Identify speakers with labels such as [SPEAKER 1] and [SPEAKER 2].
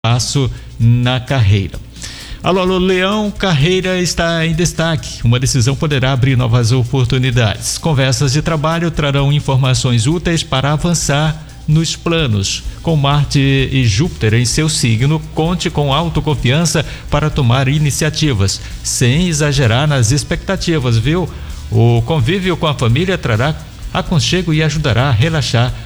[SPEAKER 1] passo na carreira. Alô, Leão, carreira está em destaque. Uma decisão poderá abrir novas oportunidades. Conversas de trabalho trarão informações úteis para avançar nos planos. Com Marte e Júpiter em seu signo, conte com autoconfiança para tomar iniciativas, sem exagerar nas expectativas, viu? O convívio com a família trará aconchego e ajudará a relaxar